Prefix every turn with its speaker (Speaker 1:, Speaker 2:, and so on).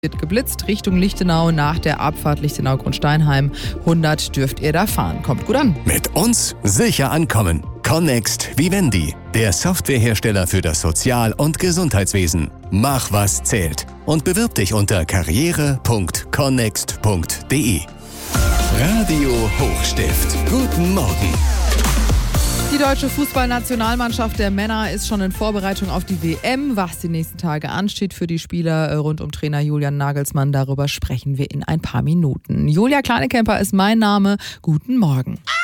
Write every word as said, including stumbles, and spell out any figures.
Speaker 1: Wird geblitzt Richtung Lichtenau nach der Abfahrt Lichtenau-Grundsteinheim. hundert dürft ihr da fahren. Kommt gut an.
Speaker 2: Mit uns sicher ankommen. Connext Vivendi, der Softwarehersteller für das Sozial- und Gesundheitswesen. Mach, was zählt. Und bewirb dich unter karriere punkt connext punkt de. Radio Hochstift. Guten Morgen.
Speaker 1: Die deutsche Fußballnationalmannschaft der Männer ist schon in Vorbereitung auf die W M. Was die nächsten Tage ansteht für die Spieler rund um Trainer Julian Nagelsmann, darüber sprechen wir in ein paar Minuten. Julia Kleinekemper ist mein Name. Guten Morgen.